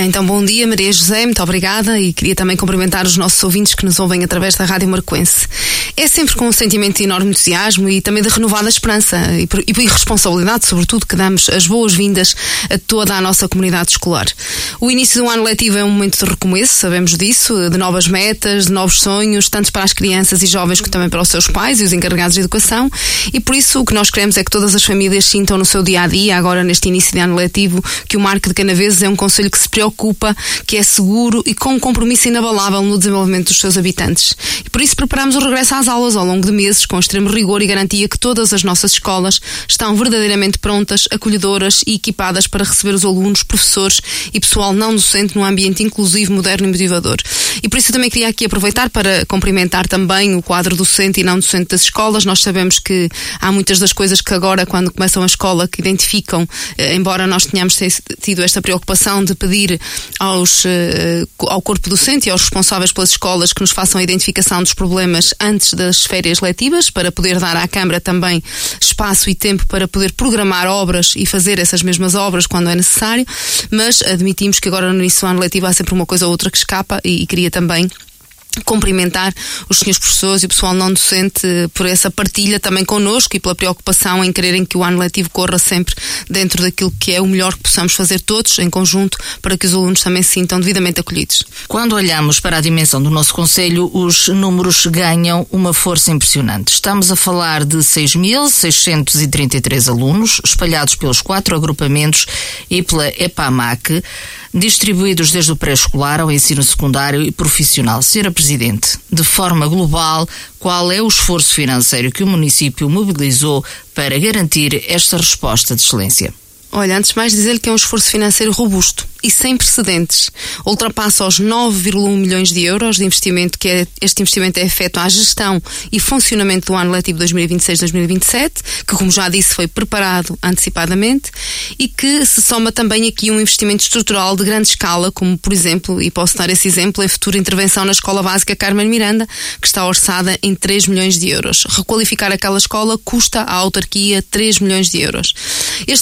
Então, bom dia, Maria José, muito obrigada, e queria também cumprimentar os nossos ouvintes que nos ouvem através da Rádio Marcoense. É sempre com um sentimento de enorme entusiasmo e também de renovada esperança e responsabilidade, sobretudo, que damos as boas-vindas a toda a nossa comunidade escolar. O início do ano letivo é um momento de recomeço, sabemos disso, de novas metas, de novos sonhos, tanto para as crianças e jovens como também para os seus pais e os encarregados de educação, e por isso o que nós queremos é que todas as famílias sintam no seu dia-a-dia, agora neste início de ano letivo, que o Marco de Canaveses é um concelho que se preocupa, que é seguro e com um compromisso inabalável no desenvolvimento dos seus habitantes. E por isso preparamos o regresso às aulas ao longo de meses, com extremo rigor e garantia que todas as nossas escolas estão verdadeiramente prontas, acolhedoras e equipadas para receber os alunos, professores e pessoal não docente num ambiente inclusivo, moderno e motivador. E por isso eu também queria aqui aproveitar para cumprimentar também o quadro docente e não docente das escolas. Nós sabemos que há muitas das coisas que agora, quando começam a escola, que identificam, embora nós tenhamos tido esta preocupação de pedir ao corpo docente e aos responsáveis pelas escolas que nos façam a identificação dos problemas antes das férias letivas, para poder dar à Câmara também espaço e tempo para poder programar obras e fazer essas mesmas obras quando é necessário, mas admitimos que agora no início do ano letivo há sempre uma coisa ou outra que escapa, e queria também cumprimentar os senhores professores e o pessoal não docente por essa partilha também connosco e pela preocupação em quererem que o ano letivo corra sempre dentro daquilo que é o melhor que possamos fazer todos em conjunto, para que os alunos também se sintam devidamente acolhidos. Quando olhamos para a dimensão do nosso concelho, os números ganham uma força impressionante. Estamos a falar de 6.633 alunos, espalhados pelos 4 agrupamentos e pela EPAMAC, distribuídos desde o pré-escolar ao ensino secundário e profissional. Sra. Presidente, de forma global, qual é o esforço financeiro que o município mobilizou para garantir esta resposta de excelência? Olha, antes de mais dizer-lhe que é um esforço financeiro robusto e sem precedentes. Ultrapassa os 9,1 milhões de euros de investimento, este investimento é feito à gestão e funcionamento do ano letivo 2026-2027, que, como já disse, foi preparado antecipadamente, e que se soma também aqui um investimento estrutural de grande escala, como, por exemplo, e posso dar esse exemplo, a futura intervenção na Escola Básica Carmen Miranda, que está orçada em 3 milhões de euros. Requalificar aquela escola custa à autarquia 3 milhões de euros.